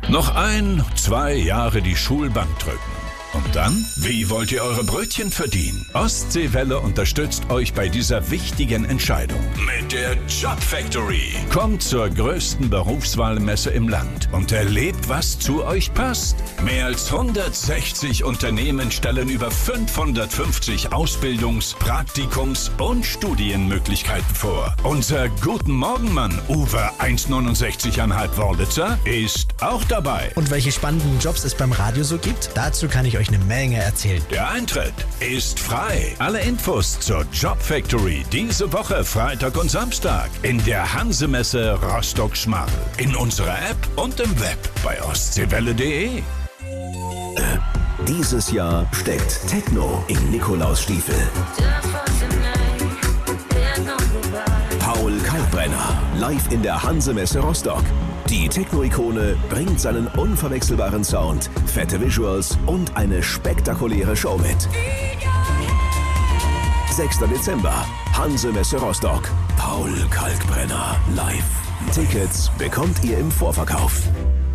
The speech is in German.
Noch 1, 2 Jahre die Schulbank drücken. Und dann? Wie wollt ihr eure Brötchen verdienen? Ostseewelle unterstützt euch bei dieser wichtigen Entscheidung. Mit der Job Factory. Kommt zur größten Berufswahlmesse im Land und erlebt, was zu euch passt. Mehr als 160 Unternehmen stellen über 550 Ausbildungs-, Praktikums- und Studienmöglichkeiten vor. Unser Guten Morgenmann Uwe 1,69,5 Wollitzer ist auch dabei. Und welche spannenden Jobs es beim Radio so gibt, dazu kann ich euch eine Menge erzählen. Der Eintritt ist frei. Alle Infos zur Job Factory diese Woche Freitag und Samstag in der Hansemesse Rostock-Schmarl, in unserer App und im Web bei ostseewelle.de. Dieses Jahr steckt Techno in Nikolausstiefel. Paul Kalkbrenner, live in der Hansemesse Rostock. Die Techno-Ikone bringt seinen unverwechselbaren Sound, fette Visuals und eine spektakuläre Show mit. 6. Dezember, Hansemesse Rostock. Paul Kalkbrenner live. Tickets bekommt ihr im Vorverkauf.